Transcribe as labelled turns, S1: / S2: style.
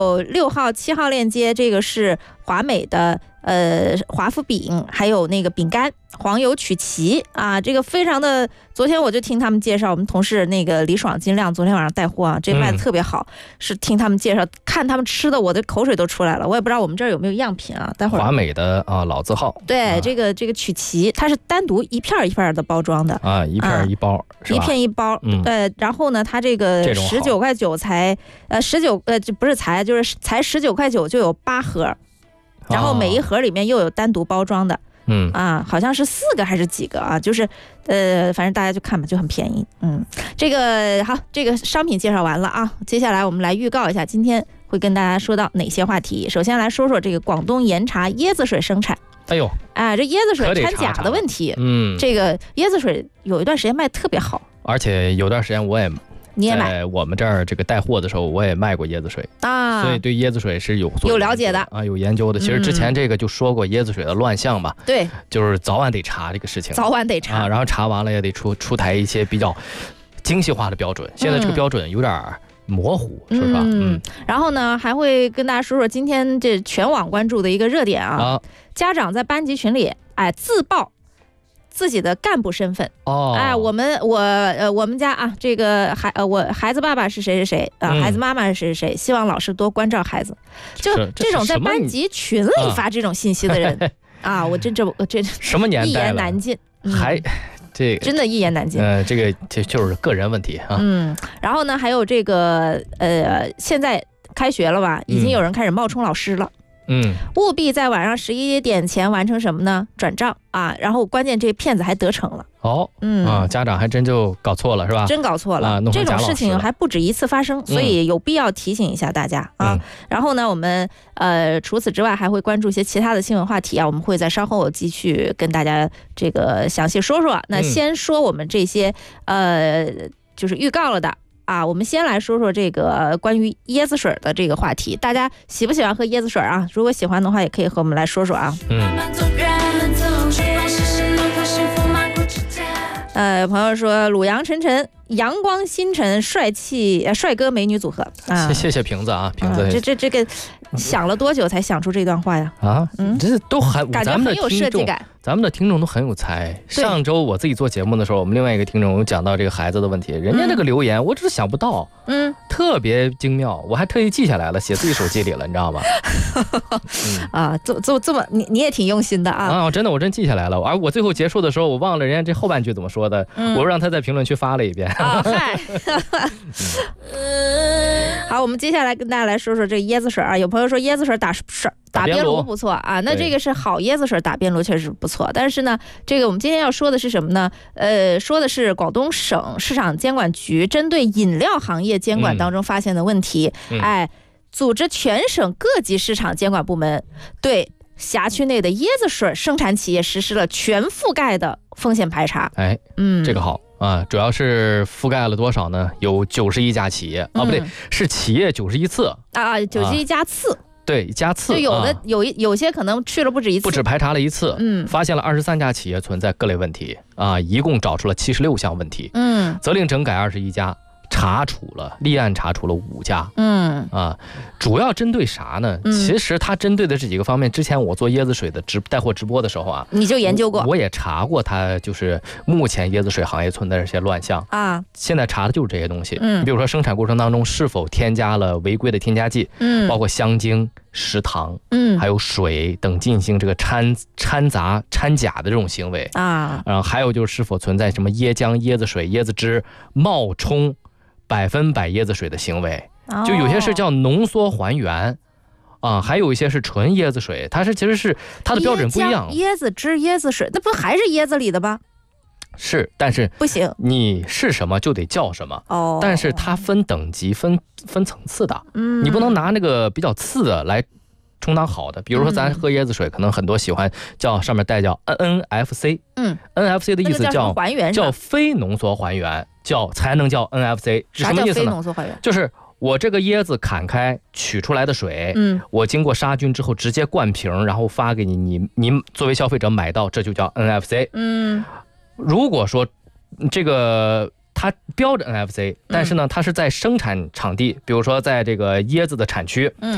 S1: 6号、7号链接，这个是华美的华夫饼，还有那个饼干黄油曲奇啊，这个非常的。昨天我就听他们介绍，我们同事那个李爽金亮昨天晚上带货啊，这卖的特别好，是听他们介绍，看他们吃的，我的口水都出来了。我也不知道我们这儿有没有样品啊，待会儿。
S2: 华美的老字号，
S1: 对，这个曲奇，它是单独一片一片的包装的
S2: 啊，一片一包，
S1: 一片一包。然后呢，它这个19.9块才不是才19.9块就有8盒，然后每一盒里面又有单独包装的。好像是4个还是几个啊？就是反正大家就看吧，就很便宜。这个好，这个商品介绍完了啊，接下来我们来预告一下今天会跟大家说到哪些话题。首先来说说这个广东岩茶椰子水生产。这椰子水掺假的问题。这个椰子水有一段时间卖特别好，
S2: 而且有段时间
S1: 你也买，
S2: 在我们这儿这个带货的时候，我也卖过椰子水啊，所以对椰子水是有
S1: 了解的
S2: 啊，有研究的。其实之前这个就说过椰子水的乱象吧，
S1: 对，
S2: 就是早晚得查这个事情，
S1: 早晚得查
S2: 啊，然后查完了也得出台一些比较精细化的标准。现在这个标准有点模糊，说实话。
S1: 然后呢，还会跟大家说说今天这全网关注的一个热点啊，家长在班级群里自曝自己的干部身份我们家啊，这个孩子爸爸是谁谁谁啊，孩子妈妈是谁谁谁，希望老师多关照孩子。就这种在班级群里发这种信息的人我这
S2: 什么年代了，
S1: 一言难尽，
S2: 这个
S1: 真的一言难尽。
S2: 这个就是个人问题啊。
S1: 然后呢，还有这个现在开学了吧，已经有人开始冒充老师了。务必在晚上11点前完成什么呢？转账啊！然后关键这骗子还得逞了。
S2: 家长还真就搞错了是吧？
S1: 真搞错了，这种事情还不止一次发生，所以有必要提醒一下大家啊。然后呢，我们除此之外还会关注一些其他的新闻话题啊，我们会在稍后继续跟大家这个详细说说。那先说我们这些就是预告了的。我们先来说说这个关于椰子水的这个话题，大家喜不喜欢喝椰子水啊？如果喜欢的话，也可以和我们来说说啊。有朋友说鲁阳沉沉，阳光星辰，帅哥美女组合啊！
S2: 谢谢瓶子啊，瓶子。
S1: 这个想了多久才想出这段话呀？
S2: 这都
S1: 感觉很有设计感。
S2: 咱们的听众都很有才。上周我自己做节目的时候，我们另外一个听众有讲到这个孩子的问题，人家这个留言我只是想不到，特别精妙，我还特意记下来了，写自己手机里了，你知道吗？
S1: 这么你也挺用心的啊！
S2: 真的，我真记下来了。而我最后结束的时候，我忘了人家这后半句怎么说的，我又让他在评论区发了一遍。好，我们接下来跟大家来说说这个椰子水啊。有朋友说椰子水打边炉不错啊，那这个是好椰子水打边炉确实不错。但是呢，这个我们今天要说的是什么呢？说的是广东省市场监管局针对饮料行业监管当中发现的问题，组织全省各级市场监管部门对辖区内的椰子水生产企业实施了全覆盖的风险排查。这个好。主要是覆盖了多少呢？有91家企业不对，是企业91次
S1: 91家次。
S2: 对，加次，
S1: 就有些可能去了不止一次，
S2: 不止排查了一次，发现了23家企业存在各类问题一共找出了76项问题，责令整改21家，立案查处了5家，主要针对啥呢？其实它针对的这几个方面，之前我做椰子水的带货直播的时候
S1: 你就研究过，
S2: 我也查过，它就是目前椰子水行业存在这些乱象现在查的就是这些东西，比如说生产过程当中是否添加了违规的添加剂，包括香精、食糖，还有水等进行这个掺杂、掺假的这种行为然后还有就是否存在什么椰浆、椰子水、椰子汁冒充100%椰子水的行为，就有些是叫浓缩还原还有一些是纯椰子水，其实是它的标准不一样。
S1: 椰子汁、椰子水，那不还是椰子里的吗？
S2: 是，但是
S1: 不行，
S2: 你是什么就得叫什么但是它分等级、分层次的，你不能拿那个比较次的来充当好的。比如说咱喝椰子水，可能很多喜欢叫上面带叫 NFC，NFC 的意思叫非浓缩还原，才能叫 NFC。
S1: 什么意思呢？
S2: 就是我这个椰子砍开取出来的水，我经过杀菌之后直接灌瓶，然后发给你作为消费者买到，这就叫 NFC。如果说这个它标着 NFC，但是呢，它是在生产场地，比如说在这个椰子的产区，